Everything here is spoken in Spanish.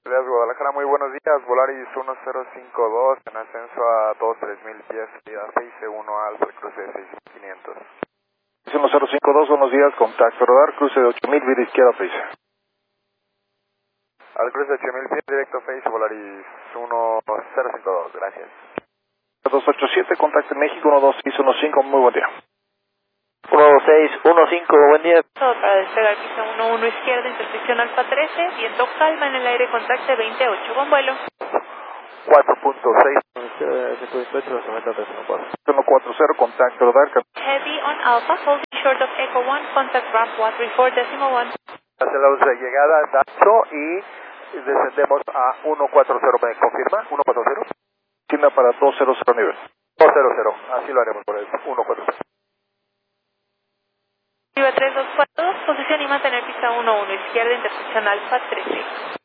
Guadalajara, muy buenos días. Volaris 1052 en ascenso a 23000 pies, salida 6C1 Alfa, cruce de 6500. 1052, buenos días, contacto radar, cruce de 8000, vida izquierda, face. Al cruce de 8000 pies, directo face, Volaris 1052, gracias. 287, contacto en México, 12615, muy buen día. 1615, buen día. Para despegar pista 11 izquierda, intersección Alfa 13, viento calma en el aire, contacto 28, buen vuelo. 4.6. 140, contacto radar, Heavy on Alpha, holding short of Echo 1, contact ramp 134.1. Hacemos de llegada Dato y descendemos a 140, ¿me confirma? 140. China para 200 nivel. 200, así lo haremos por el 140. Viva 3242, posición y mantener pista 11 izquierda, intersección Alfa 13.